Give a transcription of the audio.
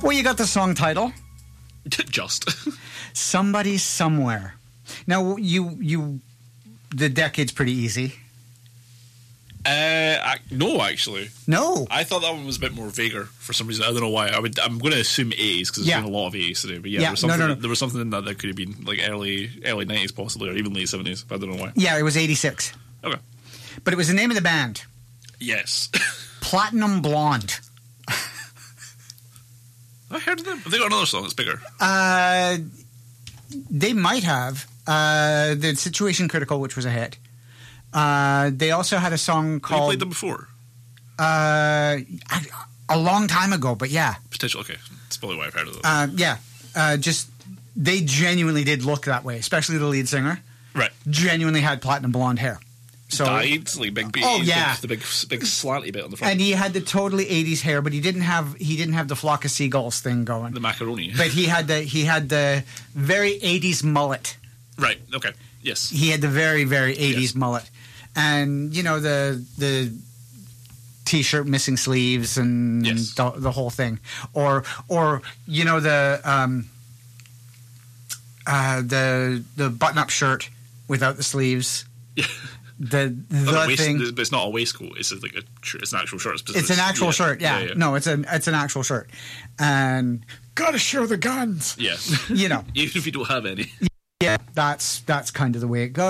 Well, you got the song title. Just. Somebody Somewhere. Now, the decade's pretty easy. No, actually. No. I thought that one was a bit more vaguer for some reason. I don't know why. I'm going to assume 80s because there's been a lot of 80s today. But there was something in that could have been like early 90s possibly, or even late 70s. But I don't know why. Yeah, it was 86. Okay. But it was the name of the band. Yes. Platinum Blonde. I heard of them. Have they got another song that's bigger? They might have. The Situation Critical, which was a hit. They also had a song called... Have you played them before? A long time ago, but yeah. Potential, okay. That's probably why I've heard of them. Just, they genuinely did look that way, especially the lead singer. Right. Genuinely had platinum blonde hair. So, dyed, like big beard. Oh yeah, the big slanty bit on the front. And he had the totally 80s hair, but he didn't have the flock of seagulls thing going. The macaroni. But he had the very 80s mullet. Right. Okay. Yes. He had the very very 80s mullet, and the t-shirt missing sleeves and the whole thing, or the button-up shirt without the sleeves. Yeah. The thing, but it's not a waistcoat. It's like it's an actual shirt. It's an actual shirt. Yeah. No, it's an actual shirt, and gotta show the guns. Yeah. Even if you don't have any. Yeah, that's kind of the way it goes.